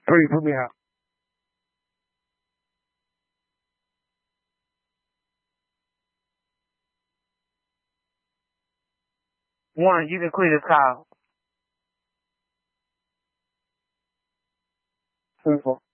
Three, put me out. One, you can quit this call. 3, 4.